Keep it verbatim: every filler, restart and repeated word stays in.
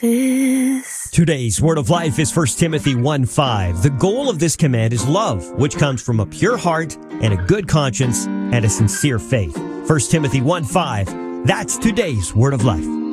this. Today's Word of Life is First Timothy one five. The goal of this command is love, which comes from a pure heart and a good conscience and a sincere faith. First Timothy one five. That's today's Word of Life.